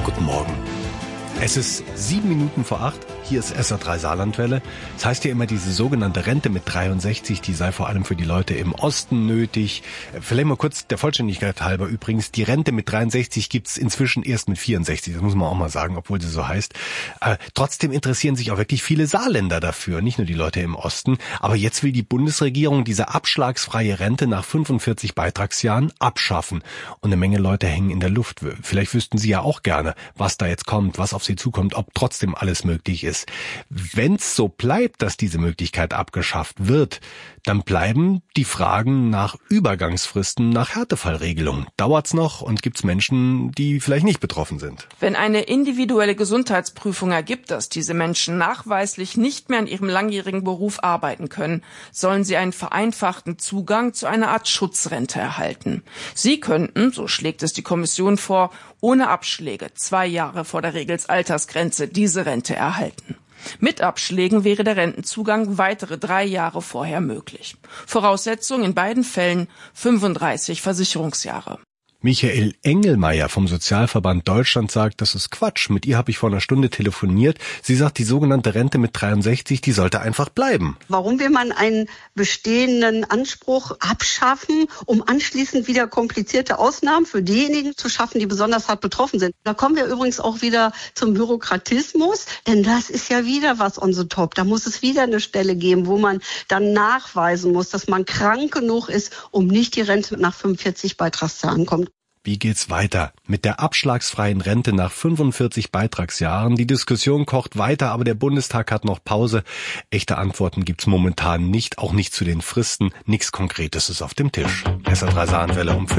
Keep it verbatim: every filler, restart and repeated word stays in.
Guten Morgen. Es ist sieben Minuten vor acht. Hier ist S R drei Saarlandwelle. Das heißt ja immer, diese sogenannte Rente mit dreiundsechzig, die sei vor allem für die Leute im Osten nötig. Vielleicht mal kurz der Vollständigkeit halber übrigens. Die Rente mit dreiundsechzig gibt's inzwischen erst mit vierundsechzig. Das muss man auch mal sagen, obwohl sie so heißt. Äh, trotzdem interessieren sich auch wirklich viele Saarländer dafür, nicht nur die Leute im Osten. Aber jetzt will die Bundesregierung diese abschlagsfreie Rente nach fünfundvierzig Beitragsjahren abschaffen. Und eine Menge Leute hängen in der Luft. Vielleicht wüssten Sie ja auch gerne, was da jetzt kommt, was auf Sie zukommt, ob trotzdem alles möglich ist. Wenn es so bleibt, dass diese Möglichkeit abgeschafft wird, dann bleiben die Fragen nach Übergangsfristen, nach Härtefallregelungen. Dauert's noch und gibt's Menschen, die vielleicht nicht betroffen sind? Wenn eine individuelle Gesundheitsprüfung ergibt, dass diese Menschen nachweislich nicht mehr in ihrem langjährigen Beruf arbeiten können, sollen sie einen vereinfachten Zugang zu einer Art Schutzrente erhalten. Sie könnten, so schlägt es die Kommission vor, ohne Abschläge zwei Jahre vor der Regelsaltersgrenze diese Rente erhalten. Mit Abschlägen wäre der Rentenzugang weitere drei Jahre vorher möglich. Voraussetzung in beiden Fällen fünfunddreißig Versicherungsjahre. Michael Engelmeier vom Sozialverband Deutschland sagt, das ist Quatsch. Mit ihr habe ich vor einer Stunde telefoniert. Sie sagt, die sogenannte Rente mit dreiundsechzig, die sollte einfach bleiben. Warum will man einen bestehenden Anspruch abschaffen, um anschließend wieder komplizierte Ausnahmen für diejenigen zu schaffen, die besonders hart betroffen sind? Da kommen wir übrigens auch wieder zum Bürokratismus, denn das ist ja wieder was on the top. Da muss es wieder eine Stelle geben, wo man dann nachweisen muss, dass man krank genug ist, um nicht die Rente nach fünfundvierzig Beitragsjahren kommt. Wie geht's weiter mit der abschlagsfreien Rente nach fünfundvierzig Beitragsjahren? Die Diskussion kocht weiter, aber der Bundestag hat noch Pause. Echte Antworten gibt's momentan nicht, auch nicht zu den Fristen. Nichts Konkretes ist auf dem Tisch. S R drei Saarlandwelle um